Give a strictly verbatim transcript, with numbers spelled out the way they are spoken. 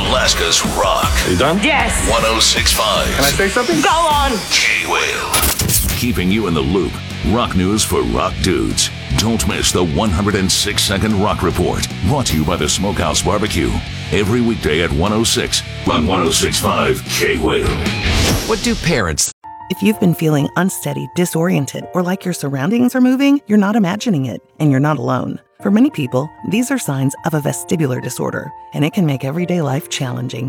Alaska's rock. You done? Yes. one oh six point five. Can I say something? Go on. K-Whale. Keeping you in the loop. Rock news for rock dudes. Don't miss the one hundred six second Rock Report. Brought to you by the Smokehouse Barbecue. Every weekday at one oh six on one oh six point five K-Whale. What do parents... If you've been feeling unsteady, disoriented, or like your surroundings are moving, you're not imagining it, and you're not alone. For many people, these are signs of a vestibular disorder, and it can make everyday life challenging.